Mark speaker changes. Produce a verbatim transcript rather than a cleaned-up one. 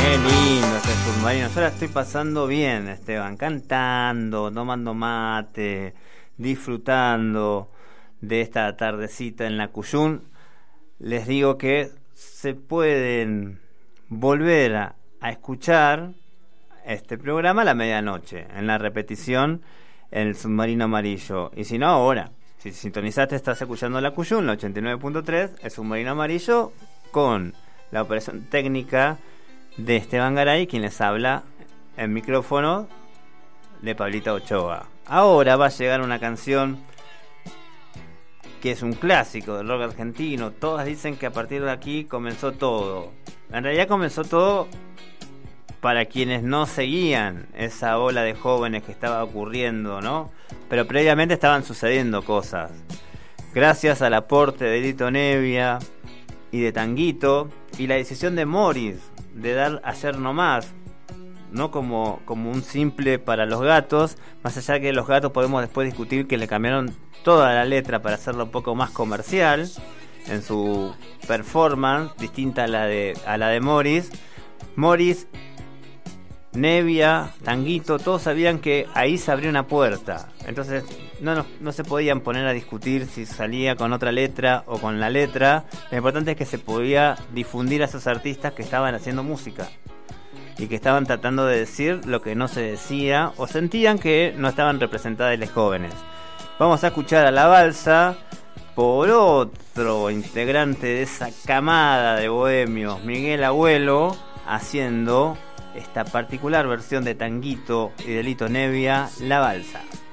Speaker 1: Qué lindo este submarino. Yo la estoy pasando bien, Esteban, cantando, tomando mate, disfrutando de esta tardecita en la Cuyún. Les digo que se pueden volver a, a escuchar este programa a la medianoche, en la repetición, en el Submarino Amarillo. Y si no, ahora, si sintonizaste, estás escuchando la Cuyún, la ochenta y nueve punto tres, el Submarino Amarillo, con la operación técnica de Esteban Garay, quien les habla en micrófono de Pablito Ochoa. Ahora va a llegar una canción que es un clásico del rock argentino. Todas dicen que a partir de aquí comenzó todo. En realidad comenzó todo para quienes no seguían esa ola de jóvenes que estaba ocurriendo, ¿no? Pero previamente estaban sucediendo cosas. Gracias al aporte de Lito Nevia y de Tanguito, y la decisión de Morris de dar Ayer No Más, no como, como un simple para los gatos, más allá que los gatos podemos después discutir que le cambiaron toda la letra para hacerlo un poco más comercial en su performance, distinta a la de, a la de Morris. Morris, Nevia, Tanguito, todos sabían que ahí se abrió una puerta, entonces no, no, no se podían poner a discutir si salía con otra letra o con la letra. Lo importante es que se podía difundir a esos artistas que estaban haciendo música y que estaban tratando de decir lo que no se decía o sentían que no estaban representadas los jóvenes. Vamos a escuchar a La Balsa por otro integrante de esa camada de bohemios, Miguel Abuelo, haciendo esta particular versión de Tanguito y de Lito Nevia, La Balsa.